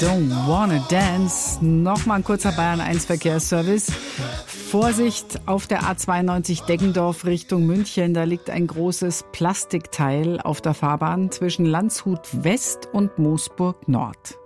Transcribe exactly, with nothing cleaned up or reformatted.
Don't Wanna Dance. Nochmal ein kurzer Bayern eins Verkehrsservice. Vorsicht auf der A zweiundneunzig Deggendorf Richtung München. Da liegt ein großes Plastikteil auf der Fahrbahn zwischen Landshut West und Moosburg Nord.